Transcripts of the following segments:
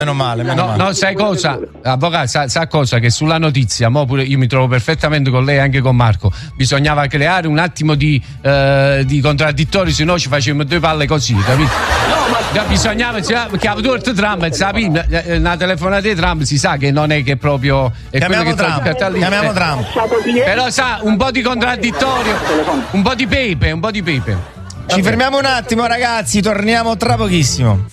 Meno male. No, sai cosa? Avvocato, sa cosa? Che sulla notizia, mo pure io mi trovo perfettamente con lei, anche con Marco. Bisognava creare un attimo di contraddittori, se no ci facevamo due palle così, capito? Bisognava che ha avuto il Trump, una telefonata di Trump si sa che non è che proprio è chiamiamo Trump. Però sa, un po' di contraddittorio, un po' di pepe. Ci fermiamo un attimo, ragazzi, torniamo tra pochissimo.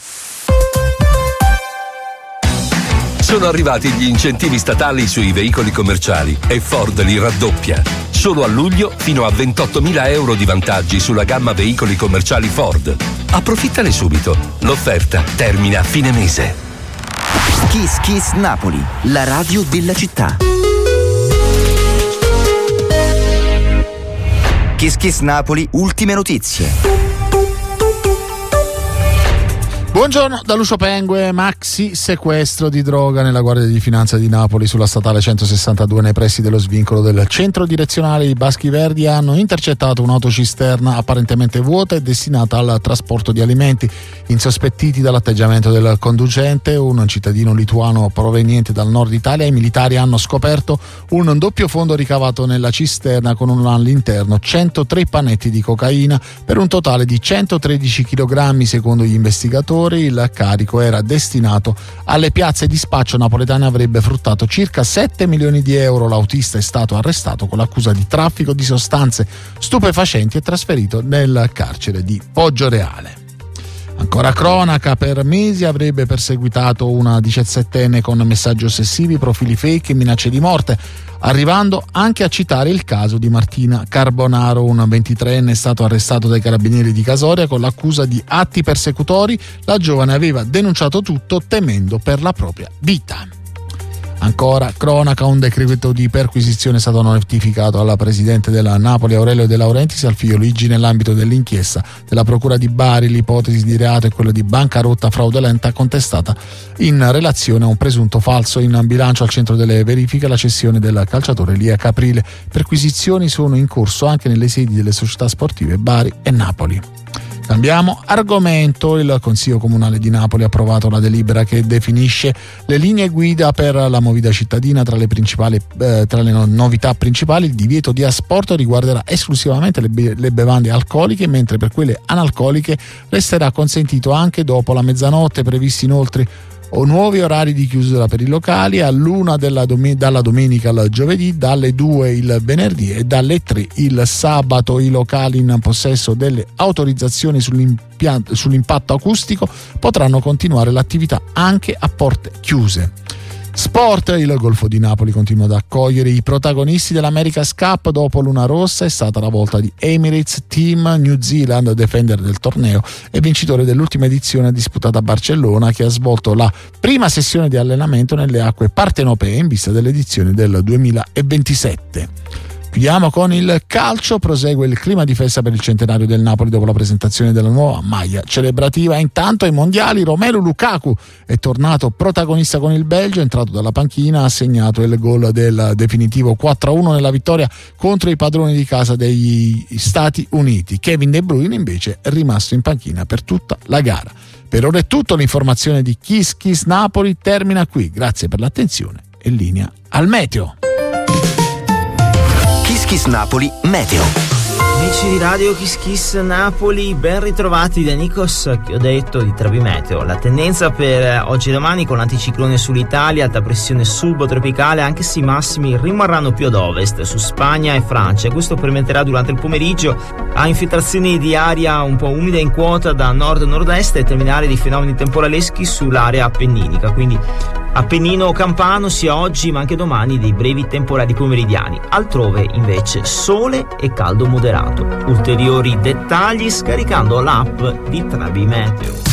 Sono arrivati gli incentivi statali sui veicoli commerciali e Ford li raddoppia. Solo a luglio fino a 28.000 euro di vantaggi sulla gamma veicoli commerciali Ford. Approfittane subito. L'offerta termina a fine mese. Kiss Kiss Napoli, la radio della città. Kiss Kiss Napoli, ultime notizie. Buongiorno da Lucio Pengue. Maxi sequestro di droga nella Guardia di Finanza di Napoli sulla statale 162 nei pressi dello svincolo del centro direzionale. I Baschi Verdi hanno intercettato un'autocisterna apparentemente vuota e destinata al trasporto di alimenti. Insospettiti dall'atteggiamento del conducente, un cittadino lituano proveniente dal nord Italia, i militari hanno scoperto un doppio fondo ricavato nella cisterna con all'interno 103 panetti di cocaina per un totale di 113 kg. Secondo gli investigatori, il carico era destinato alle piazze di spaccio napoletane e avrebbe fruttato circa 7 milioni di euro. L'autista è stato arrestato con l'accusa di traffico di sostanze stupefacenti e trasferito nel carcere di Poggioreale. Ancora cronaca, per mesi avrebbe perseguitato una 17enne con messaggi ossessivi, profili fake e minacce di morte, arrivando anche a citare il caso di Martina Carbonaro. Un 23enne è stato arrestato dai carabinieri di Casoria con l'accusa di atti persecutori. La giovane aveva denunciato tutto temendo per la propria vita. Ancora cronaca, un decreto di perquisizione è stato notificato alla presidente della Napoli Aurelio De Laurentiis al figlio Luigi nell'ambito dell'inchiesta della procura di Bari. L'ipotesi di reato è quella di bancarotta fraudolenta contestata in relazione a un presunto falso in bilancio. Al centro delle verifiche la cessione del calciatore Elia Caprile. Perquisizioni sono in corso anche nelle sedi delle società sportive Bari e Napoli. Cambiamo argomento. Il Consiglio Comunale di Napoli ha approvato la delibera che definisce le linee guida per la movida cittadina. Tra le novità principali, il divieto di asporto riguarderà esclusivamente le bevande alcoliche, mentre per quelle analcoliche resterà consentito anche dopo la mezzanotte. Previsti inoltre nuovi orari di chiusura per i locali: all'1 dalla domenica al giovedì, dalle 2 il venerdì e dalle 3 il sabato. I locali in possesso delle autorizzazioni sull'impatto acustico potranno continuare l'attività anche a porte chiuse. Sport, il Golfo di Napoli continua ad accogliere i protagonisti dell'America's Cup. Dopo Luna Rossa è stata la volta di Emirates Team New Zealand, defender del torneo e vincitore dell'ultima edizione disputata a Barcellona, che ha svolto la prima sessione di allenamento nelle acque partenopee in vista dell'edizione del 2027. Chiudiamo con il calcio. Prosegue il clima di festa per il centenario del Napoli dopo la presentazione della nuova maglia celebrativa. Intanto ai mondiali Romelu Lukaku è tornato protagonista con il Belgio, è entrato dalla panchina, ha segnato il gol del definitivo 4-1 nella vittoria contro i padroni di casa degli Stati Uniti. Kevin De Bruyne invece è rimasto in panchina per tutta la gara. Per ora è tutto. L'informazione di Kiss Kiss Napoli termina qui. Grazie per l'attenzione e linea al meteo. Kiss Kiss Napoli Meteo. Amici di Radio Kiss Kiss Napoli, ben ritrovati da Nikos che ho detto di Travi Meteo. La tendenza per oggi e domani con l'anticiclone sull'Italia, alta pressione subtropicale, anche se i massimi rimarranno più ad ovest, su Spagna e Francia. Questo permetterà durante il pomeriggio a infiltrazioni di aria un po' umida in quota da nord-nord-est e terminare di fenomeni temporaleschi sull'area appenninica, quindi Appennino campano sia oggi ma anche domani dei brevi temporali pomeridiani. Altrove invece sole e caldo moderato. Ulteriori dettagli scaricando l'app di Travi Meteo.